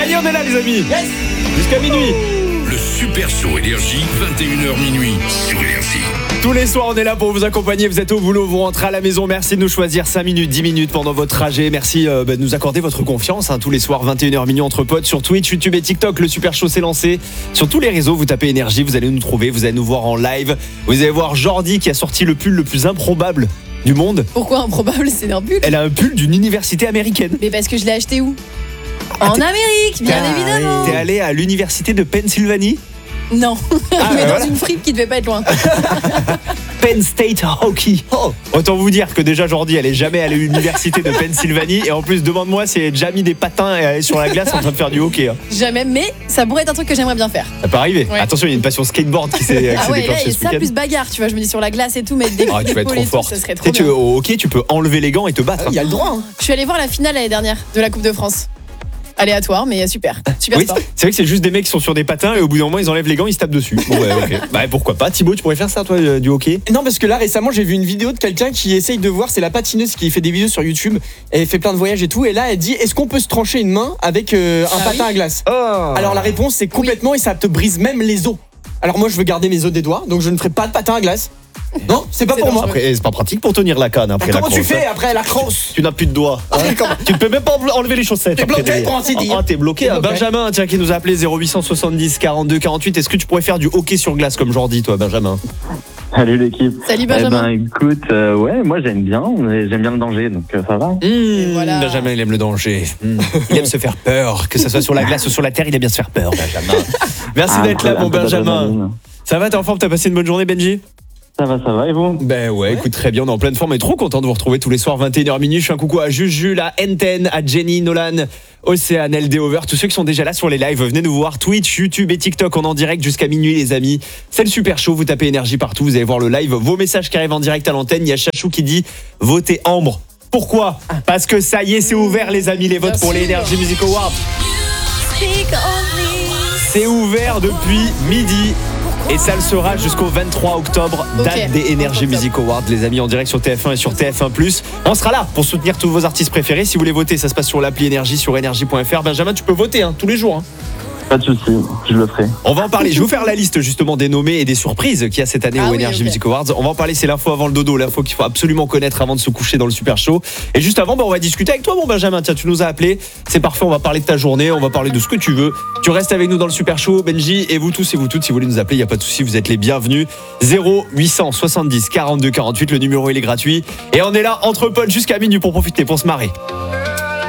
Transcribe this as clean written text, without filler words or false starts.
Ça y est, on est là les amis. Yes. Jusqu'à minuit. Le Super Show Énergie, 21h minuit sur Énergie. Tous les soirs, on est là pour vous accompagner. Vous êtes au boulot, vous rentrez à la maison. Merci de nous choisir 5 minutes, 10 minutes pendant votre trajet. Merci de nous accorder votre confiance. Tous les soirs, 21h minuit entre potes sur Twitch, YouTube et TikTok. Le Super Show s'est lancé. Sur tous les réseaux, vous tapez Énergie, vous allez nous trouver, vous allez nous voir en live. Vous allez voir Jordi qui a sorti le pull le plus improbable du monde. Pourquoi improbable? C'est un pull. Elle a un pull d'une université américaine. Mais parce que je l'ai acheté où? En Amérique, bien évidemment. T'es allé à l'université de Pennsylvanie? Non, mais dans voilà. une fripe qui devait pas être loin. Penn State Hockey. Autant vous dire que déjà Jordi, elle est jamais allée à l'université de Pennsylvanie. Et en plus, demande-moi si elle a déjà mis des patins et elle est sur la glace en train de faire du hockey. Jamais, mais ça pourrait être un truc que j'aimerais bien faire. Ça peut arriver. Ouais. Attention, il y a une passion skateboard qui s'est Ah ouais, là, déclenchée et ce ça week-end. plus bagarre, tu vois. Je me dis sur la glace et tout, mettre des Ah, tu vas être épaules trop et tout, forte. ça serait trop Tu sais, bien. au hockey, tu peux enlever les gants et te battre. Il y a le droit. Hein. Je suis allée voir la finale l'année dernière de la Coupe de France. Aléatoire, mais super. Super Oui, sport. c'est vrai que c'est juste des mecs qui sont sur des patins et au bout d'un moment, ils enlèvent les gants, ils se tapent dessus. Bon, ouais, ok. Bah, pourquoi pas. Thibaut, tu pourrais faire ça, toi, du hockey? Non, parce que là récemment j'ai vu une vidéo de quelqu'un qui essaye de voir, c'est la patineuse qui fait des vidéos sur YouTube, elle fait plein de voyages et tout, et là elle dit est-ce qu'on peut se trancher une main avec un patin à glace? Alors la réponse c'est complètement, et ça te brise même les os. Alors moi je veux garder mes os des doigts, donc je ne ferai pas de patin à glace. Non, c'est pas C'est pour moi. dangereux. Après, c'est pas pratique pour tenir la canne après la Comment tu crosse, fais hein. après la crosse? Tu n'as plus de doigts. Tu ne peux même pas enlever les chaussettes. T'es après, bloqué, pour ainsi dire. Ah, t'es bloqué. T'es bloqué. Benjamin, tiens, qui nous a appelé 0870 42 48. Est-ce que tu pourrais faire du hockey sur glace comme Jordi, toi, Benjamin? Salut l'équipe. Salut Benjamin. Écoute, ouais, moi j'aime bien le danger, donc ça va. Voilà. Benjamin, il aime le danger. Il aime se faire peur, que ce soit sur la glace ou sur la terre, il aime bien se faire peur, Benjamin. Merci d'être là, mon Benjamin. Ça va, t'es en forme? T'as passé une bonne journée, Benji? Ça va, et vous? Ben ouais, écoute, très bien, on est en pleine forme et trop content de vous retrouver tous les soirs 21h minuit. Je fais un coucou à Juju, à Enten, à Jenny, Nolan, Océane, LD Over, tous ceux qui sont déjà là sur les lives. Venez nous voir, Twitch, YouTube et TikTok, on est en direct jusqu'à minuit les amis. C'est le Super Show, vous tapez Énergie partout, vous allez voir le live, vos messages qui arrivent en direct à l'antenne. Il y a Chachou qui dit votez Ambre. Pourquoi? Parce que ça y est, c'est ouvert les amis, les votes Bien pour les sûr. Energy Music Awards. C'est ouvert depuis midi. Et ça le sera jusqu'au 23 octobre, date Ok. des Energy Music Awards, les amis, en direct sur TF1 et sur TF1+. On sera là pour soutenir tous vos artistes préférés. Si vous voulez voter, ça se passe sur l'appli Énergie, sur énergie.fr. Benjamin, tu peux voter tous les jours. Pas de soucis, je le ferai. On va en parler. Je vais vous faire la liste justement des nommés et des surprises qu'il y a cette année Ah aux oui, Energy ok. Music Awards. On va en parler, c'est l'info avant le dodo, l'info qu'il faut absolument connaître avant de se coucher dans le Super Show. Et juste avant, on va discuter avec toi, mon Benjamin. Tiens, tu nous as appelé. C'est parfait, on va parler de ta journée, on va parler de ce que tu veux. Tu restes avec nous dans le Super Show, Benji, et vous tous et vous toutes, si vous voulez nous appeler, il n'y a pas de souci, vous êtes les bienvenus. 0870 42 48, le numéro il est gratuit. Et on est là entre potes jusqu'à minuit pour profiter, pour se marrer.